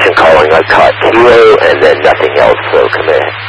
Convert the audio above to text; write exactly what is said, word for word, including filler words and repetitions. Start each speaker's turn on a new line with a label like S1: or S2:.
S1: station calling a cut kilo and then nothing else, so come in.